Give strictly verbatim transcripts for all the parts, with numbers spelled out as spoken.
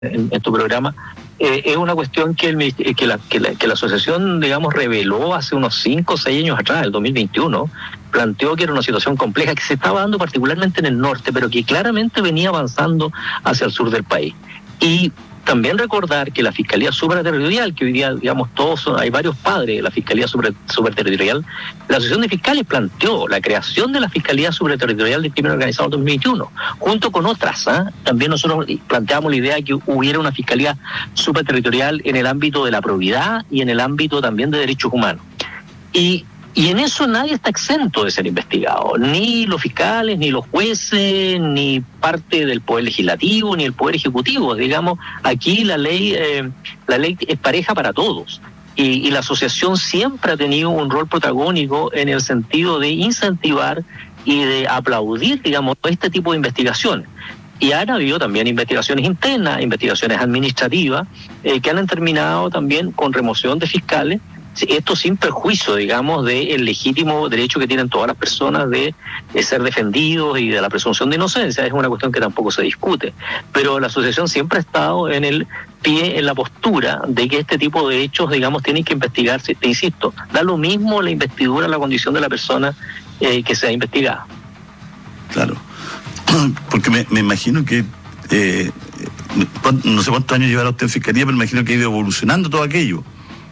en, en tu programa, eh, es una cuestión que, el, que, la, que, la, que la asociación, digamos, reveló hace unos cinco o seis años atrás, el dos mil veintiuno, planteó que era una situación compleja que se estaba dando particularmente en el norte, pero que claramente venía avanzando hacia el sur del país. Y también recordar que la Fiscalía Superterritorial, que hoy día, digamos, todos son, hay varios padres de la Fiscalía Super, Superterritorial, la Asociación de Fiscales planteó la creación de la Fiscalía Superterritorial de Crimen Organizado en dos mil veintiuno, junto con otras. ¿eh? También nosotros planteamos la idea de que hubiera una Fiscalía Superterritorial en el ámbito de la probidad y en el ámbito también de derechos humanos. Y Y en eso nadie está exento de ser investigado, ni los fiscales, ni los jueces, ni parte del Poder Legislativo, ni el Poder Ejecutivo. Digamos, aquí la ley, eh, la ley es pareja para todos. Y, y la asociación siempre ha tenido un rol protagónico en el sentido de incentivar y de aplaudir, digamos, este tipo de investigaciones. Y han habido también investigaciones internas, investigaciones administrativas, eh, que han terminado también con remoción de fiscales. Esto sin perjuicio, digamos, del legítimo derecho que tienen todas las personas de, de ser defendidos y de la presunción de inocencia. Es una cuestión que tampoco se discute. Pero la asociación siempre ha estado en el pie, en la postura de que este tipo de hechos, digamos, tienen que investigarse. Te insisto, da lo mismo la investidura, la condición de la persona eh, que sea investigada. Claro, porque me, me imagino que, eh, no sé cuántos años llevará usted en Fiscalía, pero me imagino que ha ido evolucionando todo aquello.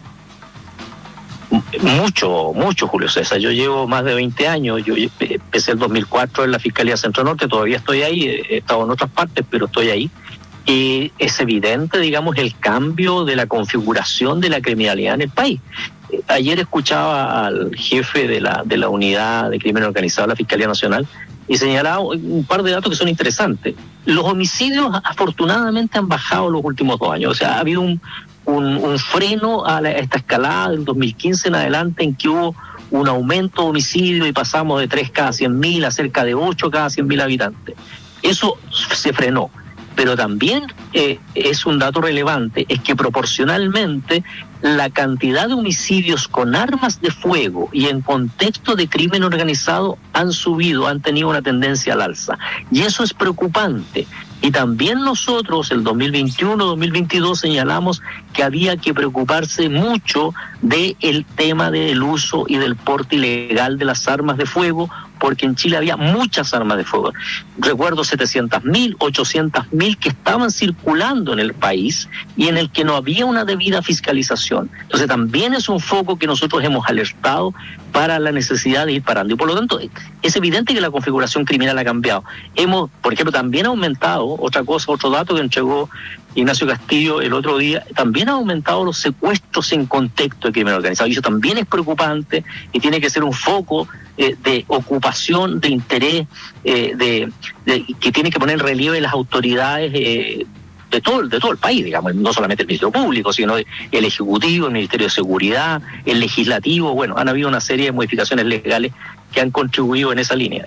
Mucho, mucho, Julio César. Yo llevo más de veinte años. Yo empecé el dos mil cuatro en la Fiscalía Centro Norte, todavía estoy ahí, he estado en otras partes, pero estoy ahí. Y es evidente, digamos, el cambio de la configuración de la criminalidad en el país. Ayer escuchaba al jefe de la, de la unidad de crimen organizado de la Fiscalía Nacional y señalaba un par de datos que son interesantes. Los homicidios afortunadamente han bajado los últimos dos años. O sea, ha habido un Un, un freno a, la, a esta escalada del dos mil quince en adelante en que hubo un aumento de homicidio y pasamos de tres cada cien mil a cerca de ocho cada cien mil habitantes. Eso se frenó, pero también eh, es un dato relevante, es que proporcionalmente la cantidad de homicidios con armas de fuego y en contexto de crimen organizado han subido, han tenido una tendencia al alza. Y eso es preocupante. Y también nosotros, el dos mil veintiuno, dos mil veintidós, señalamos que había que preocuparse mucho del tema del uso y del porte ilegal de las armas de fuego, porque en Chile había muchas armas de fuego. Recuerdo setecientas mil, ochocientas mil que estaban circulando en el país y en el que no había una debida fiscalización. Entonces también es un foco que nosotros hemos alertado para la necesidad de ir parando. Y por lo tanto, es evidente que la configuración criminal ha cambiado. Hemos, por ejemplo, también ha aumentado, otra cosa, otro dato que entregó Ignacio Castillo el otro día, también ha aumentado los secuestros en contexto de crimen organizado. Y eso también es preocupante y tiene que ser un foco eh, de ocupación, de interés, eh, de, de, que tiene que poner en relieve las autoridades eh, de todo, de todo el país, digamos, no solamente el Ministerio Público, sino el Ejecutivo, el Ministerio de Seguridad, el Legislativo. Bueno, han habido una serie de modificaciones legales que han contribuido en esa línea.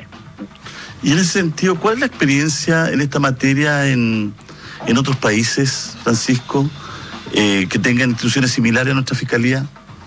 Y en ese sentido, ¿cuál es la experiencia en esta materia en, en otros países, Francisco, eh, que tengan instituciones similares a nuestra Fiscalía?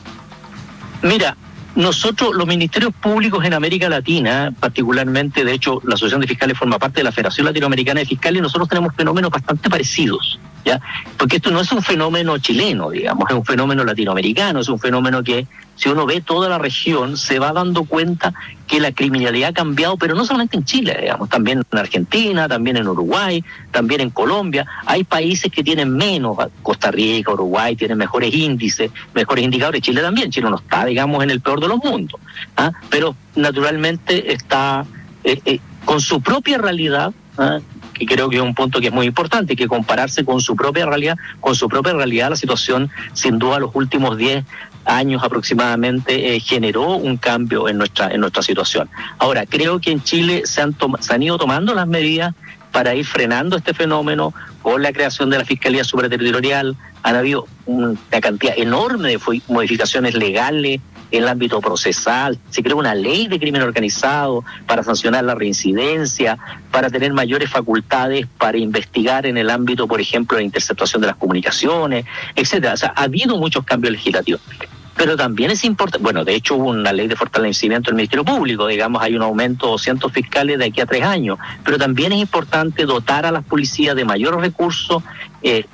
Mira, nosotros, los ministerios públicos en América Latina, particularmente, de hecho, la Asociación de Fiscales forma parte de la Federación Latinoamericana de Fiscales, y nosotros tenemos fenómenos bastante parecidos, ¿ya? Porque esto no es un fenómeno chileno, digamos, es un fenómeno latinoamericano, es un fenómeno que, si uno ve toda la región, se va dando cuenta que la criminalidad ha cambiado, pero no solamente en Chile, digamos, también en Argentina, también en Uruguay, también en Colombia. Hay países que tienen menos, Costa Rica, Uruguay, tienen mejores índices, mejores indicadores. Chile también, Chile no está, digamos, en el peor de los mundos, ¿ah? Pero naturalmente está eh, eh, con su propia realidad, ¿ah? Que creo que es un punto que es muy importante, que compararse con su propia realidad, con su propia realidad, la situación, sin duda, los últimos diez años aproximadamente, eh, generó un cambio en nuestra en nuestra situación. Ahora, creo que en Chile se han, tom- se han ido tomando las medidas para ir frenando este fenómeno con la creación de la Fiscalía Superterritorial. Han habido una cantidad enorme de fo- modificaciones legales en el ámbito procesal. Se creó una ley de crimen organizado para sancionar la reincidencia, para tener mayores facultades para investigar en el ámbito, por ejemplo, de la interceptación de las comunicaciones, etcétera. O sea, ha habido muchos cambios legislativos. Pero también es importante, bueno, de hecho hubo una ley de fortalecimiento del Ministerio Público, digamos, hay un aumento de doscientos fiscales de aquí a tres años, pero también es importante dotar a las policías de mayores recursos, eh,